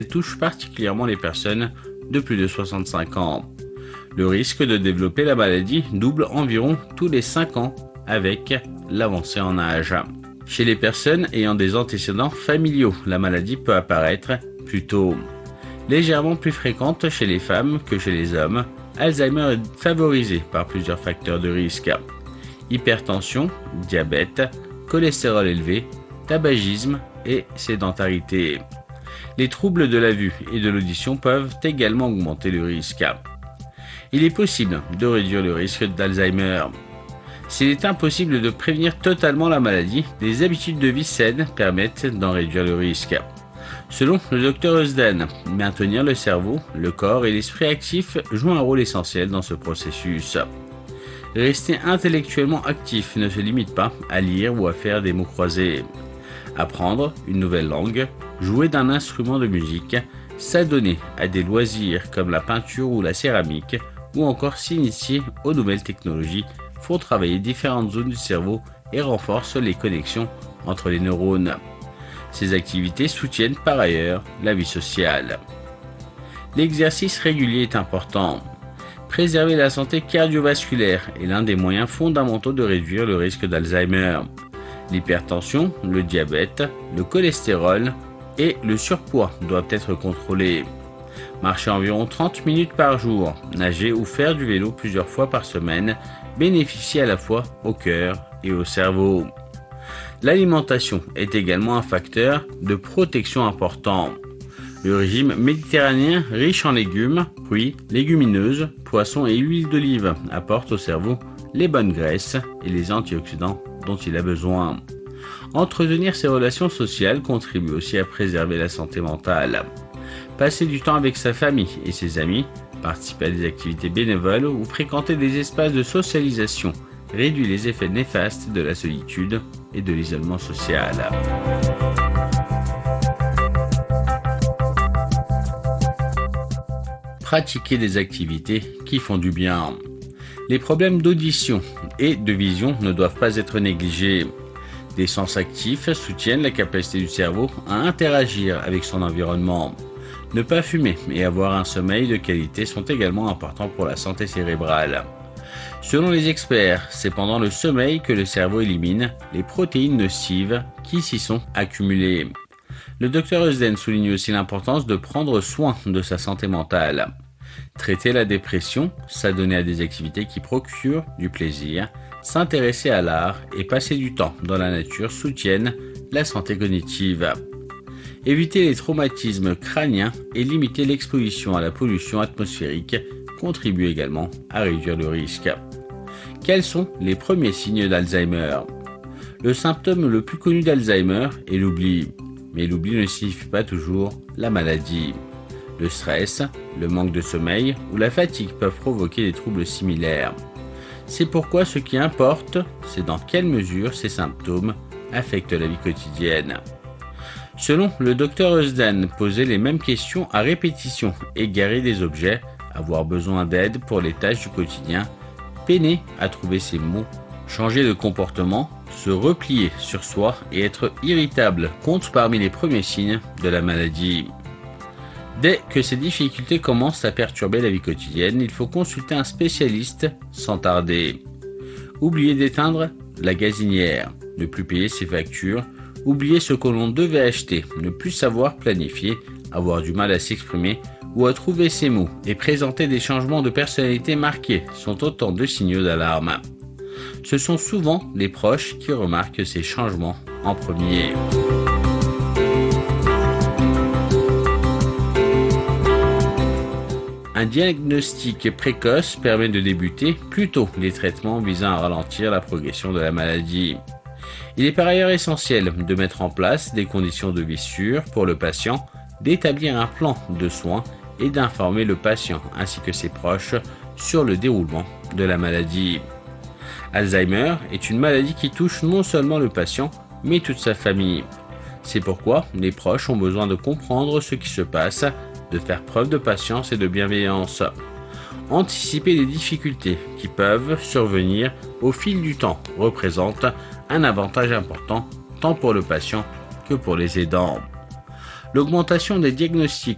touche particulièrement les personnes de plus de 65 ans. Le risque de développer la maladie double environ tous les 5 ans avec l'avancée en âge. Chez les personnes ayant des antécédents familiaux, la maladie peut apparaître plus tôt. Légèrement plus fréquente chez les femmes que chez les hommes, Alzheimer est favorisé par plusieurs facteurs de risque. Hypertension, diabète, cholestérol élevé, tabagisme et sédentarité. Les troubles de la vue et de l'audition peuvent également augmenter le risque. Il est possible de réduire le risque d'Alzheimer. S'il est impossible de prévenir totalement la maladie, des habitudes de vie saines permettent d'en réduire le risque. Selon le Dr Eusden, maintenir le cerveau, le corps et l'esprit actifs jouent un rôle essentiel dans ce processus. Rester intellectuellement actif ne se limite pas à lire ou à faire des mots croisés. Apprendre une nouvelle langue, jouer d'un instrument de musique, s'adonner à des loisirs comme la peinture ou la céramique, ou encore s'initier aux nouvelles technologies font travailler différentes zones du cerveau et renforcent les connexions entre les neurones. Ces activités soutiennent par ailleurs la vie sociale. L'exercice régulier est important. Préserver la santé cardiovasculaire est l'un des moyens fondamentaux de réduire le risque d'Alzheimer. L'hypertension, le diabète, le cholestérol et le surpoids doivent être contrôlés. Marcher environ 30 minutes par jour, nager ou faire du vélo plusieurs fois par semaine bénéficie à la fois au cœur et au cerveau. L'alimentation est également un facteur de protection important. Le régime méditerranéen riche en légumes, fruits, légumineuses, poissons et huiles d'olive apporte au cerveau les bonnes graisses et les antioxydants dont il a besoin. Entretenir ses relations sociales contribue aussi à préserver la santé mentale. Passer du temps avec sa famille et ses amis, participer à des activités bénévoles ou fréquenter des espaces de socialisation réduit les effets néfastes de la solitude et de l'isolement social. Pratiquer des activités qui font du bien. Les problèmes d'audition et de vision ne doivent pas être négligés. Des sens actifs soutiennent la capacité du cerveau à interagir avec son environnement. Ne pas fumer et avoir un sommeil de qualité sont également importants pour la santé cérébrale. Selon les experts, c'est pendant le sommeil que le cerveau élimine les protéines nocives qui s'y sont accumulées. Le Dr Eusden souligne aussi l'importance de prendre soin de sa santé mentale. Traiter la dépression, s'adonner à des activités qui procurent du plaisir, s'intéresser à l'art et passer du temps dans la nature soutiennent la santé cognitive. Éviter les traumatismes crâniens et limiter l'exposition à la pollution atmosphérique contribue également à réduire le risque. Quels sont les premiers signes d'Alzheimer? Le symptôme le plus connu d'Alzheimer est l'oubli, mais l'oubli ne signifie pas toujours la maladie. Le stress, le manque de sommeil ou la fatigue peuvent provoquer des troubles similaires. C'est pourquoi ce qui importe, c'est dans quelle mesure ces symptômes affectent la vie quotidienne. Selon le Dr Eusden, poser les mêmes questions à répétition, égarer des objets, avoir besoin d'aide pour les tâches du quotidien, peiner à trouver ses mots, changer de comportement, se replier sur soi et être irritable comptent parmi les premiers signes de la maladie. Dès que ces difficultés commencent à perturber la vie quotidienne, il faut consulter un spécialiste sans tarder. Oublier d'éteindre la gazinière, ne plus payer ses factures, oublier ce que l'on devait acheter, ne plus savoir planifier, avoir du mal à s'exprimer ou à trouver ses mots et présenter des changements de personnalité marqués sont autant de signaux d'alarme. Ce sont souvent les proches qui remarquent ces changements en premier. Un diagnostic précoce permet de débuter plus tôt les traitements visant à ralentir la progression de la maladie. Il est par ailleurs essentiel de mettre en place des conditions de vie sûres pour le patient, d'établir un plan de soins et d'informer le patient ainsi que ses proches sur le déroulement de la maladie. Alzheimer est une maladie qui touche non seulement le patient, mais toute sa famille. C'est pourquoi les proches ont besoin de comprendre ce qui se passe, de faire preuve de patience et de bienveillance. Anticiper les difficultés qui peuvent survenir au fil du temps représente un avantage important tant pour le patient que pour les aidants. L'augmentation des diagnostics